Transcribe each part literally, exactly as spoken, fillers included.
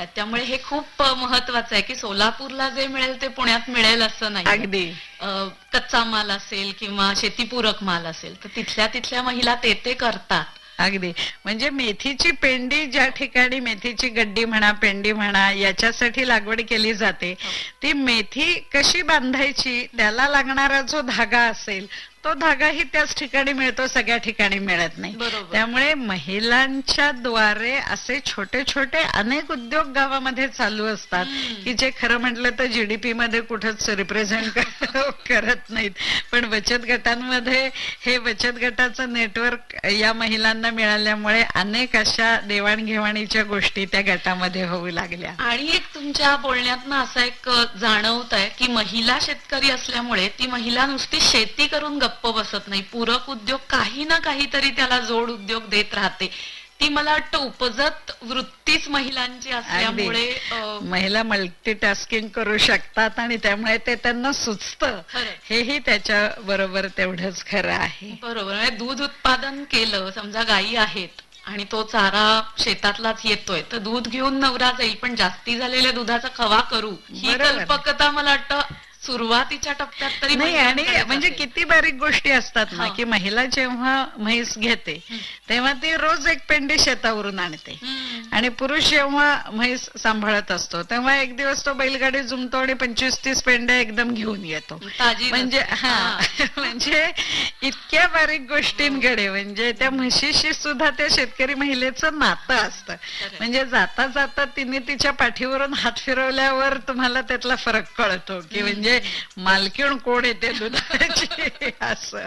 आहेत. त्यामुळे हे खूप महत्वाचं आहे की सोलापूरला जे मिळेल ते पुण्यात मिळेल असं नाही. अगदी कच्चा माल असेल किंवा शेतीपूरक माल असेल तर तिथल्या तिथल्या महिला ते ते करतात. अगदी म्हणजे मेथीची पेंडी ज्या ठिकाणी मेथीची गड्डी म्हणा पेंडी म्हणा याच्यासाठी लागवड केली जाते, ती मेथी कशी बांधायची त्याला लागणारा जो धागा असेल तो धागाही त्याच ठिकाणी मिळतो, सगळ्या ठिकाणी मिळत नाही. त्यामुळे महिलांच्या द्वारे असे छोटे छोटे अनेक उद्योग गावामध्ये चालू असतात की जे खरं म्हटलं तर जीडीपी मध्ये कुठंच रिप्रेझेंट करत नाहीत, पण बचत गटांमध्ये हे बचत गटाचं नेटवर्क या महिलांना मिळाल्यामुळे अनेक अशा देवाणघेवाणीच्या गोष्टी त्या गटामध्ये होऊ लागल्या. आणि एक तुमच्या बोलण्यातनं असं एक जाणवत आहे की महिला शेतकरी असल्यामुळे ती महिला नुसती शेती करून गप्प बसत नाही, पूरक उद्योग काही ना काहीतरी त्याला जोड उद्योग देत राहते. ती मला वाटतं उपजत वृत्तीच महिलांची असल्यामुळे महिला मल्टीटास्किंग करू शकतात आणि त्यामुळे ते त्यांना सुचतं, हेही त्याच्या बरोबर तेवढंच खरं आहे. बरोबर. दूध उत्पादन केलं, समजा गायी आहेत आणि तो चारा शेतातलाच येतोय तर दूध घेऊन नवरा जाईल, पण जास्ती झालेल्या दुधाचा खवा करू ही कल्पकता मला वाटतं सुरुवातीच्या टप्प्यात तरी नाही. आणि म्हणजे किती बारीक गोष्टी असतात ना की महिला जेव्हा म्हैस घेते तेव्हा ती रोज एक पेंडी शेतावरून आणते आणि पुरुष जेव्हा म्हैस सांभाळत असतो तेव्हा एक दिवस तो बैलगाडी जुमतो आणि पंचवीस तीस पेंड्या एकदम घेऊन येतो. म्हणजे हा म्हणजे इतक्या बारीक गोष्टींकडे म्हणजे त्या म्हशीशी सुद्धा त्या शेतकरी महिलेचं नातं असतं. म्हणजे जाता जाता तिने तिच्या पाठीवरून हात फिरवल्यावर तुम्हाला त्यातला फरक कळतो की म्हणजे मालकीण कोण येते दुधाची असं.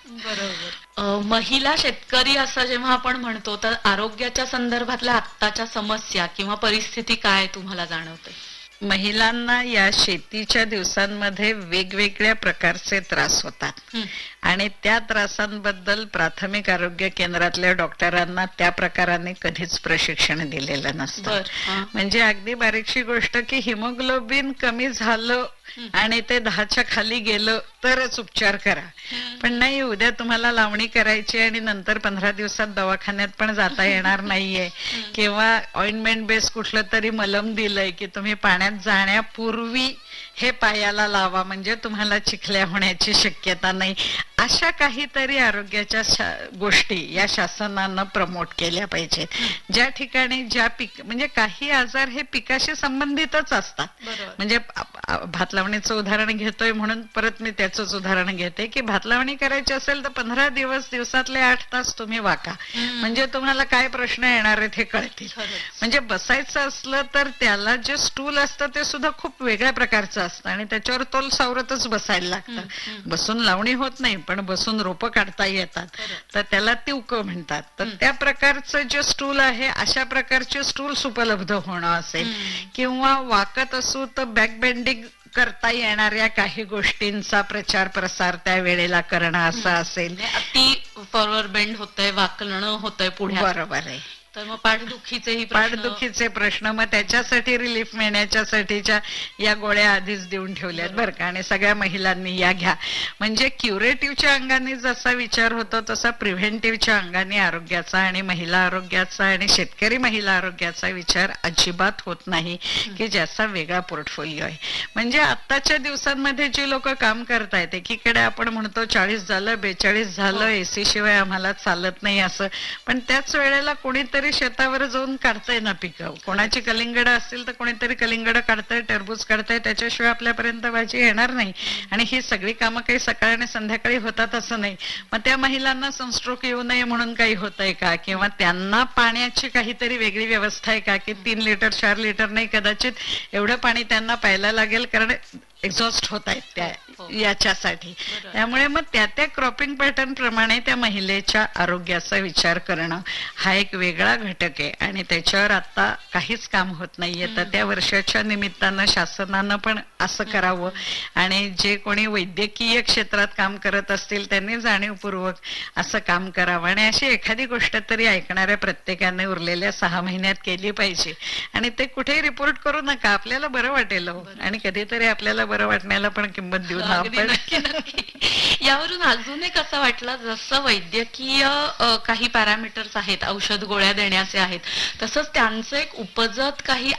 बरोबर. महिला शेतकरी असं जेव्हा आपण म्हणतो तर आरोग्याच्या संदर्भातल्या आत्ताच्या समस्या किंवा परिस्थिती काय तुम्हाला जाणवते? महिलांना या शेतीच्या दिवसांमध्ये वेगवेगळ्या प्रकारचे त्रास होतात आणि त्या त्रासांबद्दल प्राथमिक आरोग्य केंद्रातल्या डॉक्टरांना त्या प्रकाराने कधीच प्रशिक्षण दिलेलं नसतं. म्हणजे अगदी बारीकशी गोष्ट की हिमोग्लोबिन कमी झालं आणि ते दहाच्या खाली गेलं तरच उपचार करा, पण नाही उद्या तुम्हाला लावणी करायची आणि नंतर पंधरा दिवसात दवाखान्यात पण जाता येणार नाहीये किंवा ऑइंटमेंट बेस कुठलं तरी मलम दिलंय की तुम्ही पाण्यात जाण्यापूर्वी हे पायाला लावा म्हणजे तुम्हाला चिखल्या होण्याची शक्यता नाही. अशा काहीतरी आरोग्याच्या गोष्टी या शासनानं प्रमोट केल्या पाहिजेत. ज्या ठिकाणी ज्या पीक म्हणजे काही आजार हे पिकाशी संबंधितच असतात. म्हणजे भात लावणीचं उदाहरण घेतोय म्हणून परत मी त्याचंच उदाहरण घेते की भात लावणी करायची असेल तर पंधरा दिवस दिवसातले आठ तास तुम्ही वाका म्हणजे तुम्हाला काय प्रश्न येणार आहेत हे कळतील. म्हणजे बसायचं असलं तर त्याला जे स्टूल असतं ते सुद्धा खूप वेगळ्या प्रकारचं असतं आणि त्याच्यावर तोल सावरतच बसायला लागतं. बसून लावणी होत नाही पण बसून रोपं काढता येतात तर त्याला तिवक म्हणतात. तर त्या प्रकारचं जे स्टूल आहे अशा प्रकारचे स्टूल्स उपलब्ध होणं असेल किंवा वाकत असू तर बॅक बेंडिंग करता येणाऱ्या काही गोष्टींचा प्रचार प्रसार त्या वेळेला करणं असं असेल. अति फॉरवर्ड बेंड होतंय, वाकणं होतंय पुढे. बरोबर आहे. तर मग पाठदुखीचेही पाठदुखीचे प्रश्न मग त्याच्यासाठी रिलीफ मिळण्याच्यासाठीच्या या गोळ्या आधीच देऊन ठेवल्यात बरं का. आणि सगळ्या महिलांनी या घ्या. म्हणजे क्युरेटिव्हच्या अंगाने जसा विचार होतो तसा प्रिव्हेंटिव्हच्या अंगाने आरोग्याचा आणि महिला आरोग्याचा आणि शेतकरी महिला आरोग्याचा विचार अजिबात होत नाही की ज्याचा वेगळा पोर्टफोलिओ आहे. म्हणजे आत्ताच्या दिवसांमध्ये जी लोक काम करतायत एकीकडे आपण म्हणतो चाळीस झालं बेचाळीस झालं एसी शिवाय आम्हाला चालत नाही असं, पण त्याच वेळेला कोणीतरी शेतावर जाऊन काढताय ना पिकं. कोणाची कलिंगड असतील तर कोणीतरी कलिंगड काढताय, टरबूज काढताय, त्याच्याशिवाय आपल्यापर्यंत भाजी येणार नाही. आणि ही सगळी कामं काही सकाळी आणि संध्याकाळी होतात असं नाही. मग त्या महिलांना सनस्ट्रोक येऊ नये म्हणून काही होतंय का किंवा त्यांना पाण्याची काहीतरी वेगळी व्यवस्था आहे का की तीन लिटर चार लिटर नाही कदाचित एवढं पाणी त्यांना प्यायला लागेल कारण एक्झॉस्ट होत आहेत त्या याच्यासाठी. त्यामुळे मग त्या त्या क्रॉपिंग पॅटर्न प्रमाणे त्या महिलेच्या आरोग्याचा विचार करणं हा एक वेगळा घटक आहे आणि त्याच्यावर आता काहीच काम होत नाहीये. तर त्या वर्षाच्या निमित्तानं शासनानं पण असं करावं आणि जे कोणी वैद्यकीय क्षेत्रात काम करत असतील त्यांनी जाणीवपूर्वक असं काम करावं आणि अशी एखादी गोष्ट तरी ऐकणाऱ्या प्रत्येकाने उरलेल्या सहा महिन्यात केली पाहिजे. आणि ते कुठेही रिपोर्ट करू नका, आपल्याला बरं वाटेल आणि कधीतरी आपल्याला बरं वाटण्याला पण किंमत देऊ ना आपण. यावरून अजून एक असं वाटलं जसं वैद्यकीय काही पॅरामीटर्स आहेत औषध गोळ्या देण्याचे आहेत तसंच त्यांचं एक उपजत काही